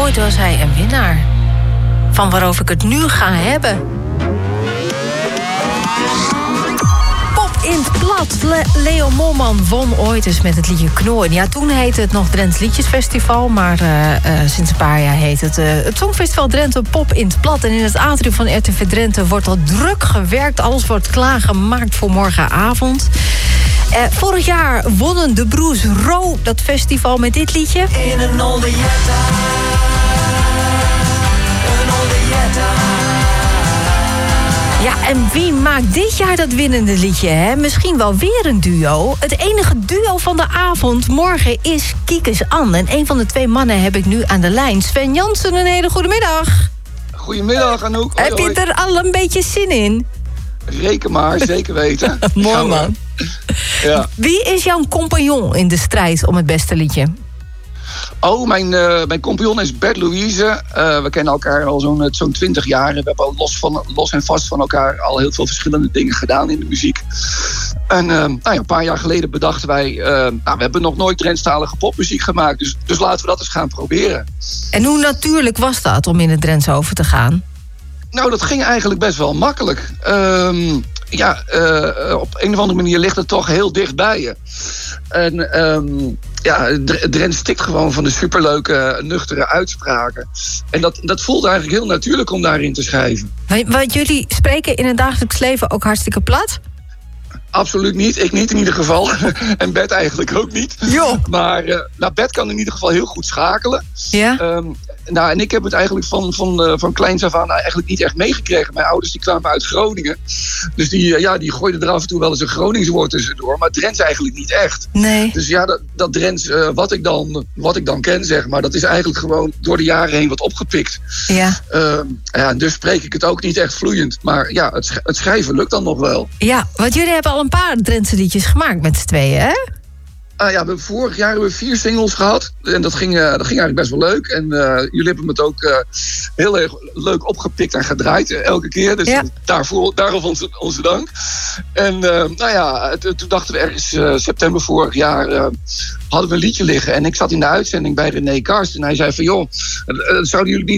ooit was hij een winnaar. Van waarover ik het nu ga hebben. Pop in het plat. Leo Molman won ooit eens met het liedje Knooien. Ja, toen heette het nog Drents Liedjesfestival. Maar sinds een paar jaar heet het Songfestival Drenthe Pop in het plat. En in het atrium van RTV Drenthe wordt al druk gewerkt. Alles wordt klaargemaakt voor morgenavond. Vorig jaar wonnen de broers Ro dat festival met dit liedje. In een olde Jetta. Een olde Jetta. Ja, en wie maakt dit jaar dat winnende liedje, hè? Misschien wel weer een duo. Het enige duo van de avond morgen is Kiekes An. En een van de twee mannen heb ik nu aan de lijn. Sven Jansen, een hele goede middag. Goedemiddag, Anouk. Heb je er al een beetje zin in? Reken maar, zeker weten. Mooi, man. Ja. Wie is jouw compagnon in de strijd om het beste liedje? Oh, mijn compagnon is Bert Louise. We kennen elkaar al zo'n 20 jaar. We hebben al los en vast van elkaar al heel veel verschillende dingen gedaan in de muziek. En een paar jaar geleden bedachten wij... we hebben nog nooit Drentstalige popmuziek gemaakt. Dus laten we dat eens gaan proberen. En hoe natuurlijk was dat om in het Drents over te gaan? Nou, dat ging eigenlijk best wel makkelijk. Op een of andere manier ligt het toch heel dicht bij je. En Drent stikt gewoon van de superleuke, nuchtere uitspraken. En dat voelt eigenlijk heel natuurlijk om daarin te schrijven. Want jullie spreken in het dagelijks leven ook hartstikke plat? Absoluut niet. Ik niet in ieder geval. En Bert eigenlijk ook niet. Jo. Maar Bert kan in ieder geval heel goed schakelen. Ja. En ik heb het eigenlijk van kleins af aan eigenlijk niet echt meegekregen. Mijn ouders die kwamen uit Groningen. Dus die gooiden er af en toe wel eens een Gronings woord tussendoor. Maar Drents eigenlijk niet echt. Nee. Dus ja, dat Drents wat ik dan ken, zeg maar... dat is eigenlijk gewoon door de jaren heen wat opgepikt. Ja. Dus spreek ik het ook niet echt vloeiend. Maar ja, het schrijven lukt dan nog wel. Ja, want jullie hebben al een paar Drentse liedjes gemaakt met z'n tweeën, hè? Vorig jaar hebben we 4 singles gehad. En dat ging eigenlijk best wel leuk. En jullie hebben het ook heel erg leuk opgepikt en gedraaid elke keer. Dus ja. Daarom onze dank. En toen dachten we ergens september vorig jaar... hadden we een liedje liggen. En ik zat in de uitzending bij René Karst. En hij zei van, joh, zouden jullie